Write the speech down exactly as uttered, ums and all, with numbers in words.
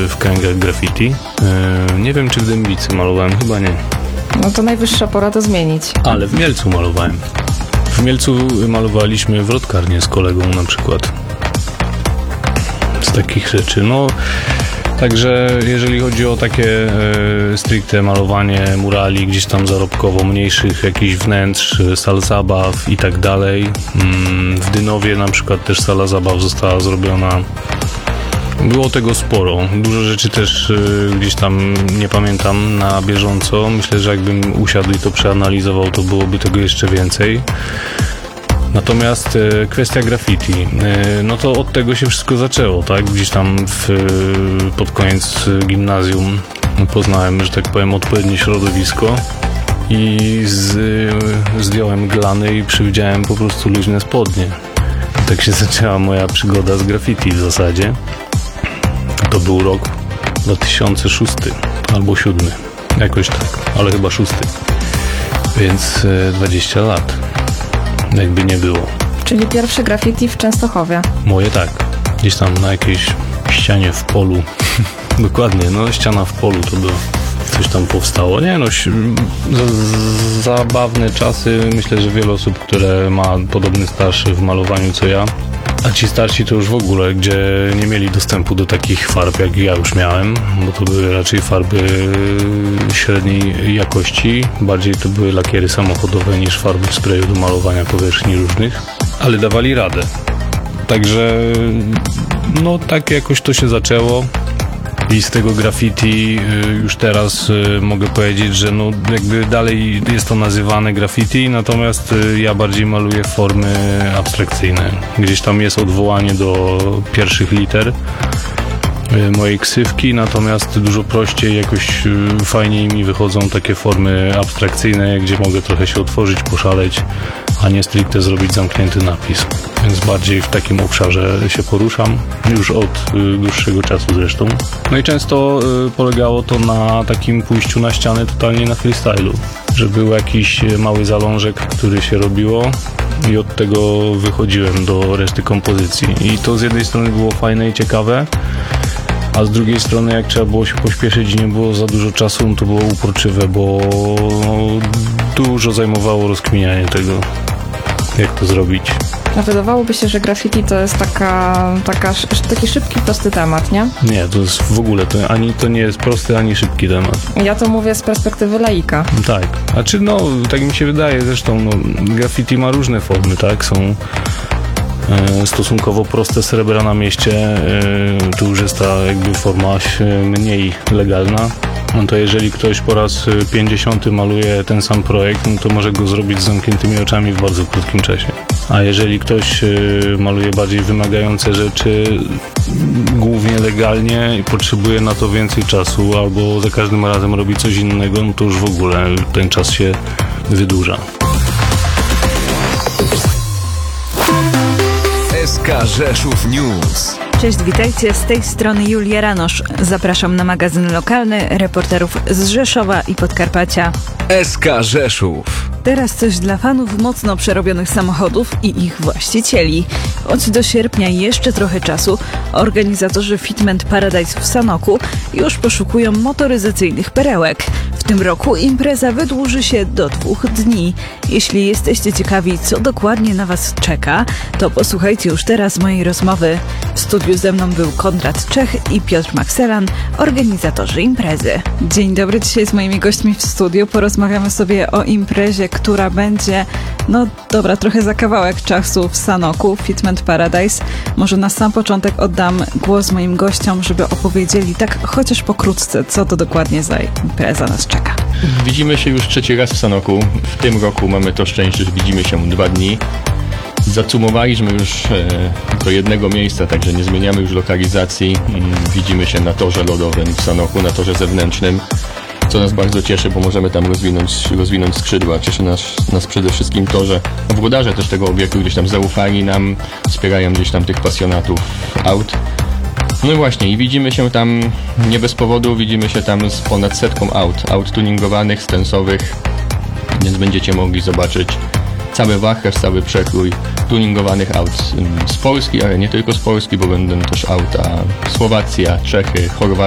w kręgach graffiti. Nie wiem, czy w Dębicy malowałem, chyba nie. No to najwyższa pora to zmienić. Ale w Mielcu malowałem. W Mielcu malowaliśmy wrotkarnię z kolegą na przykład. Z takich rzeczy. No, także jeżeli chodzi o takie e, stricte malowanie murali gdzieś tam zarobkowo, mniejszych jakichś wnętrz, sal zabaw i tak dalej. Mm, w Dynowie na przykład też sala zabaw została zrobiona. Było tego sporo. Dużo rzeczy też y, gdzieś tam nie pamiętam na bieżąco. Myślę, że jakbym usiadł i to przeanalizował, to byłoby tego jeszcze więcej. Natomiast y, kwestia graffiti, y, no to od tego się wszystko zaczęło, tak? Gdzieś tam w, y, pod koniec gimnazjum poznałem, że tak powiem, odpowiednie środowisko i z, y, zdjąłem glany i przywdziałem po prostu luźne spodnie. I tak się zaczęła moja przygoda z graffiti w zasadzie. To był rok dwa tysiące szósty albo siódmy, jakoś tak, ale chyba szósty, więc dwadzieścia lat, jakby nie było. Czyli pierwsze graffiti w Częstochowie. Moje tak, gdzieś tam na jakiejś ścianie w polu, dokładnie, no ściana w polu to było, coś tam powstało, nie no, z- zabawne czasy, myślę, że wiele osób, które ma podobny staż w malowaniu co ja, a ci starsi to już w ogóle, gdzie nie mieli dostępu do takich farb, jak ja już miałem, bo to były raczej farby średniej jakości, bardziej to były lakiery samochodowe niż farby w sprayu do malowania powierzchni różnych, ale dawali radę. Także no tak jakoś to się zaczęło. I z tego graffiti już teraz mogę powiedzieć, że no jakby dalej jest to nazywane graffiti, natomiast ja bardziej maluję formy abstrakcyjne. Gdzieś tam jest odwołanie do pierwszych liter mojej ksywki, natomiast dużo prościej, jakoś fajniej mi wychodzą takie formy abstrakcyjne, gdzie mogę trochę się otworzyć, poszaleć, a nie stricte zrobić zamknięty napis. Więc bardziej w takim obszarze się poruszam, już od y, dłuższego czasu zresztą. No i często y, polegało to na takim pójściu na ścianę totalnie na freestylu, że był jakiś mały zalążek, który się robiło i od tego wychodziłem do reszty kompozycji. I to z jednej strony było fajne i ciekawe, a z drugiej strony jak trzeba było się pośpieszyć i nie było za dużo czasu, to było uporczywe, bo dużo zajmowało rozkminianie tego, jak to zrobić. No wydawałoby się, że graffiti to jest taka, taka, taki szybki, prosty temat, nie? Nie, to jest w ogóle, to ani to nie jest prosty, ani szybki temat. Ja to mówię z perspektywy laika. Tak, a czy no, tak mi się wydaje, zresztą no, graffiti ma różne formy, tak? Są e, stosunkowo proste srebra na mieście, e, tu już jest ta jakby forma mniej legalna. No to jeżeli ktoś po raz pięćdziesiąty maluje ten sam projekt, no to może go zrobić z zamkniętymi oczami w bardzo krótkim czasie. A jeżeli ktoś maluje bardziej wymagające rzeczy, głównie legalnie i potrzebuje na to więcej czasu, albo za każdym razem robi coś innego, no to już w ogóle ten czas się wydłuża. S K Rzeszów News. Cześć, witajcie, z tej strony Julia Ranosz. Zapraszam na magazyn lokalny reporterów z Rzeszowa i Podkarpacia. S K Rzeszów. Teraz coś dla fanów mocno przerobionych samochodów i ich właścicieli. Choć do sierpnia jeszcze trochę czasu, organizatorzy Fitment Paradise w Sanoku już poszukują motoryzacyjnych perełek. W tym roku impreza wydłuży się do dwóch dni. Jeśli jesteście ciekawi, co dokładnie na Was czeka, to posłuchajcie już teraz mojej rozmowy. W studiu ze mną był Konrad Czech i Piotr Makselan, organizatorzy imprezy. Dzień dobry, dzisiaj z moimi gośćmi w studiu porozmawiamy sobie o imprezie, która będzie, no dobra, trochę za kawałek czasu w Sanoku, Fitment Paradise. Może na sam początek oddam głos moim gościom, żeby opowiedzieli tak chociaż pokrótce, co to dokładnie za impreza nas czeka. Widzimy się już trzeci raz w Sanoku. W tym roku mamy to szczęście, że widzimy się dwa dni. Zacumowaliśmy już e, do jednego miejsca, także nie zmieniamy już lokalizacji. Widzimy się na torze lodowym w Sanoku, na torze zewnętrznym, co nas bardzo cieszy, bo możemy tam rozwinąć, rozwinąć skrzydła. Cieszy nas, nas przede wszystkim to, że włodarze też tego obiektu gdzieś tam zaufali nam, wspierają gdzieś tam tych pasjonatów aut. No i właśnie, i widzimy się tam nie bez powodu, widzimy się tam z ponad setką aut, aut tuningowanych, stensowych, więc będziecie mogli zobaczyć cały wachlarz, cały przekrój tuningowanych aut z Polski, ale nie tylko z Polski, bo będą też auta Słowacja, Czechy, Chorwacja.